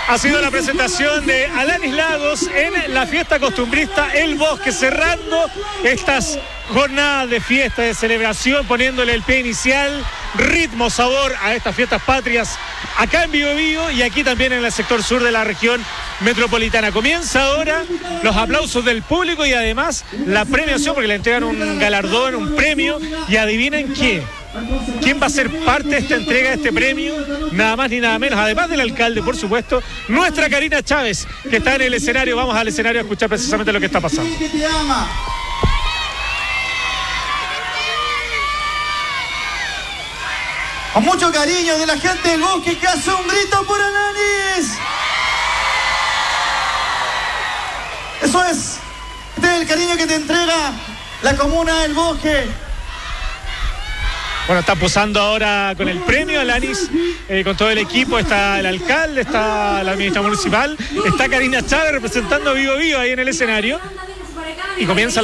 Ha sido la presentación de Alanis Lagos en la fiesta costumbrista El Bosque, cerrando estas jornadas de fiesta, de celebración, poniéndole el pie inicial, ritmo, sabor a estas fiestas patrias acá en Biobío y aquí también en el sector sur de la región metropolitana. Comienza ahora los aplausos del público y además la premiación, porque le entregan un galardón, un premio, y adivinen quién va a ser parte de esta entrega de este premio, nada más ni nada menos, además del alcalde, por supuesto, nuestra Karina Chávez, que está en el escenario. Vamos al escenario a escuchar precisamente lo que está pasando. Con mucho cariño de la gente del Bosque, que hace un grito por Alanis. Eso es. Este es el cariño que te entrega la comuna del Bosque. Bueno, está posando ahora con el premio Alanis, con todo el equipo. Está el alcalde, está la administración municipal, está Karina Chávez representando a Biobío ahí en el escenario. Y comienza